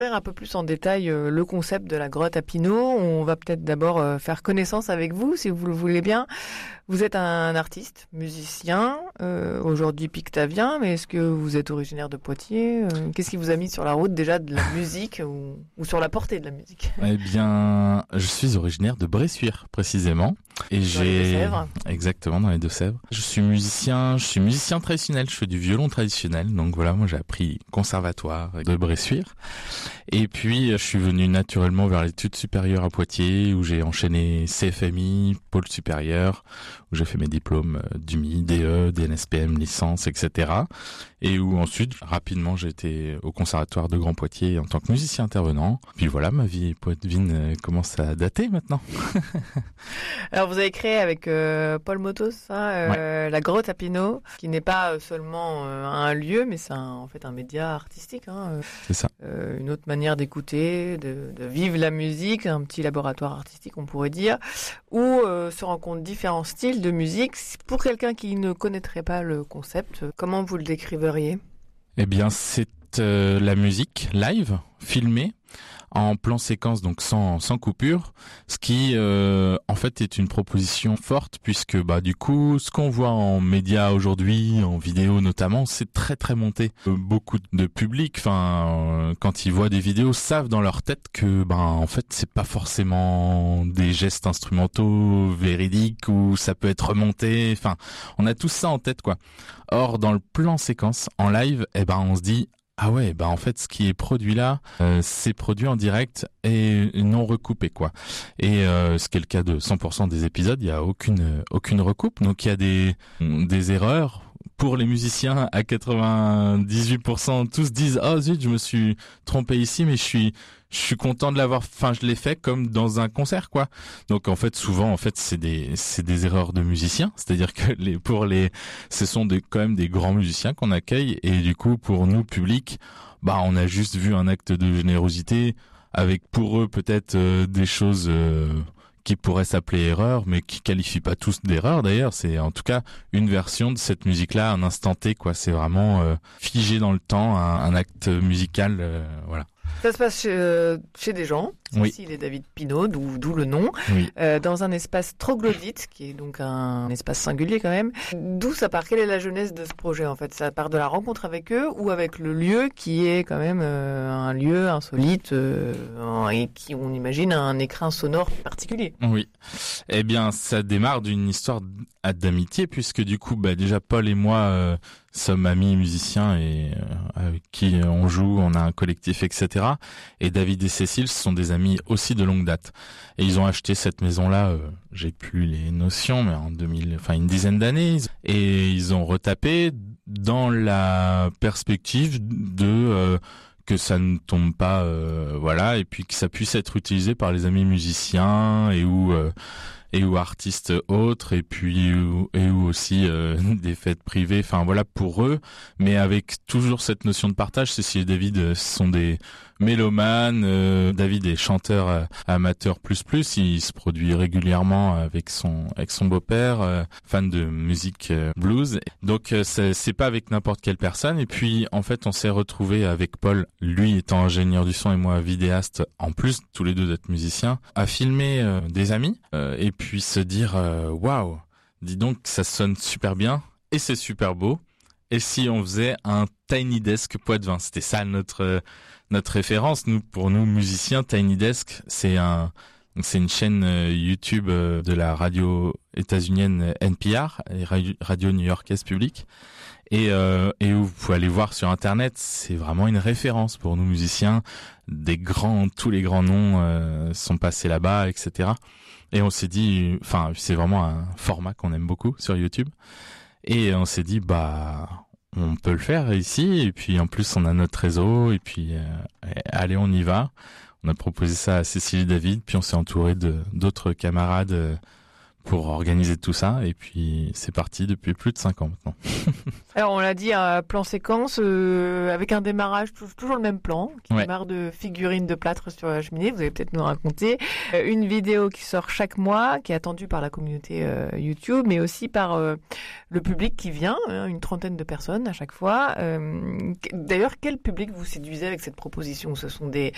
Un peu plus en détail le concept de la grotte à Pinaud. On va peut-être d'abord faire connaissance avec vous, si vous le voulez bien. Vous êtes un artiste, musicien, aujourd'hui pictavien, mais est-ce que vous êtes originaire de Poitiers? Qu'est-ce qui vous a mis sur la route déjà de la musique ou sur la portée de la musique? Eh bien, je suis originaire de Bressuire, précisément. Et Dans les Deux-Sèvres. Exactement, dans les Deux-Sèvres. Je suis musicien traditionnel, je fais du violon traditionnel. Donc voilà, moi j'ai appris conservatoire de Bressuire. Et puis, je suis venu naturellement vers l'étude supérieure à Poitiers, où j'ai enchaîné CFMI, pôle supérieur, où j'ai fait mes diplômes d'UMI, DE, DNSPM, licence, etc. Et où ensuite, rapidement, j'ai été au conservatoire de Grand Poitiers en tant que musicien intervenant. Puis voilà, ma vie poitevine commence à dater maintenant. Alors vous avez créé avec Paul Motos la grotte à Pinaud, qui n'est pas seulement un lieu, mais c'est en fait un média artistique. C'est ça. Une autre manière d'écouter, de vivre la musique, un petit laboratoire artistique on pourrait dire, où se rencontrent différents styles de musique. Pour quelqu'un qui ne connaîtrait pas le concept, comment vous le décriveriez? Eh bien, c'est la musique live, filmée, en plan séquence, donc sans coupure, ce qui en fait est une proposition forte, puisque du coup ce qu'on voit en médias aujourd'hui, en vidéo notamment, c'est très très monté. Beaucoup de public, quand ils voient des vidéos, savent dans leur tête que en fait c'est pas forcément des gestes instrumentaux véridiques, ou ça peut être remonté. Enfin, on a tout ça en tête quoi. Or dans le plan séquence en live, on se dit ah ouais, en fait, ce qui est produit là, c'est produit en direct et non recoupé, quoi. Et ce qui est le cas de 100% des épisodes, il y a aucune recoupe. Donc il y a des erreurs. Pour les musiciens, à 98%, tous disent « Oh zut, je me suis trompé ici, mais je suis content de l'avoir... » Enfin, je l'ai fait comme dans un concert, quoi. Donc, en fait, souvent, c'est des erreurs de musiciens. C'est-à-dire que ce sont quand même des grands musiciens qu'on accueille. Et du coup, pour nous, public, on a juste vu un acte de générosité avec, pour eux, peut-être des choses... qui pourrait s'appeler erreur, mais qui qualifie pas tous d'erreur d'ailleurs. C'est en tout cas une version de cette musique-là, un instant T, quoi. C'est vraiment figé dans le temps, un acte musical, voilà. Ça se passe chez des gens. Oui. Ici, il est David Pinaud, d'où le nom. Oui. Dans un espace troglodyte, qui est donc un espace singulier quand même. D'où ça part? Quelle est la genèse de ce projet en fait? Ça part de la rencontre avec eux ou avec le lieu qui est quand même un lieu insolite et qui, on imagine, a un écrin sonore particulier? Oui. Eh bien, ça démarre d'une histoire d'amitié, puisque du coup, déjà Paul et moi sommes amis musiciens et avec qui on joue, on a un collectif, etc. Et David et Cécile sont des amis aussi de longue date. Et ils ont acheté cette maison-là, j'ai plus les notions, mais en une dizaine d'années. Et ils ont retapé dans la perspective de que ça ne tombe pas, et puis que ça puisse être utilisé par les amis musiciens et ou artistes autres, et où aussi des fêtes privées, pour eux, mais avec toujours cette notion de partage. Cécile et David sont des mélomanes, David est chanteur amateur plus, il se produit régulièrement avec son beau-père, fan de musique blues. Donc c'est pas avec n'importe quelle personne. Et puis en fait on s'est retrouvés avec Paul, lui étant ingénieur du son et moi vidéaste, en plus tous les deux d'être musiciens, à filmer des amis et puis se dire waouh, dis donc ça sonne super bien et c'est super beau. Et si on faisait un Tiny Desk Poitevin? C'était ça notre référence. Pour nous musiciens, Tiny Desk, c'est une chaîne YouTube de la radio états-unienne NPR, radio new-yorkaise publique, et où vous pouvez aller voir sur Internet. C'est vraiment une référence pour nous musiciens. Tous les grands noms sont passés là-bas, etc. Et on s'est dit, c'est vraiment un format qu'on aime beaucoup sur YouTube. Et on s'est dit, on peut le faire ici, et puis en plus on a notre réseau, et puis allez, on y va. On a proposé ça à Cécile et David, puis on s'est entouré d'autres camarades pour organiser tout ça, et puis c'est parti depuis plus de 5 ans maintenant. Alors on l'a dit, un plan séquence avec un démarrage toujours le même plan, qui démarre de figurines de plâtre sur la cheminée. Vous allez peut-être nous raconter une vidéo qui sort chaque mois, qui est attendue par la communauté YouTube, mais aussi par le public qui vient, une trentaine de personnes à chaque fois. D'ailleurs, quel public vous séduisez avec cette proposition? Ce sont des